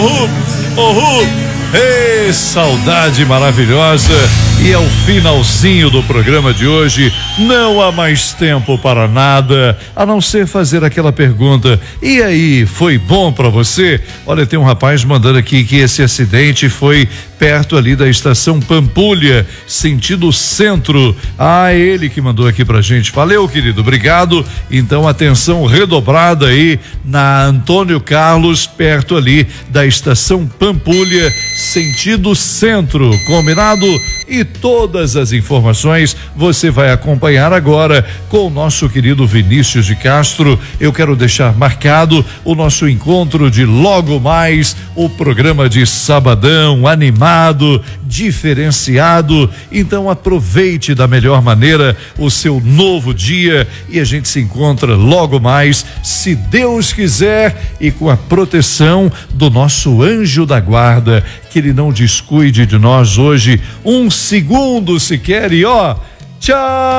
Ei, saudade maravilhosa! E é o finalzinho do programa de hoje. Não há mais tempo para nada, a não ser fazer aquela pergunta: e aí, foi bom para você? Olha, tem um rapaz mandando aqui que esse acidente foi perto ali da estação Pampulha, sentido centro. Ah, ele que mandou aqui pra gente. Valeu, querido, obrigado. Então, atenção redobrada aí na Antônio Carlos, perto ali da estação Pampulha, sentido centro, combinado? E todas as informações você vai acompanhar agora com o nosso querido Vinícius de Castro. Eu quero deixar marcado o nosso encontro de logo mais, o programa de sabadão animado, diferenciado. Então aproveite da melhor maneira o seu novo dia e a gente se encontra logo mais, se Deus quiser, e com a proteção do nosso anjo da guarda, que ele não descuide de nós hoje um segundo sequer. E ó, tchau!